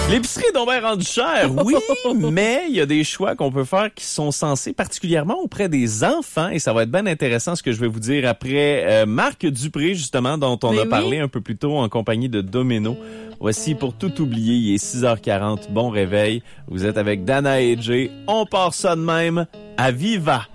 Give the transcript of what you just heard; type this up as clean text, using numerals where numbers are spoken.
L'épicerie est donc bien rendue chère, oui, mais il y a des choix qu'on peut faire qui sont sensés, particulièrement auprès des enfants, et ça va être bien intéressant ce que je vais vous dire après Marc Dupré, justement, dont on a parlé un peu plus tôt en compagnie de Domino. Voici Pour tout oublier, il est 6h40, bon réveil, vous êtes avec Dana et Jay, on part ça de même, à Viva!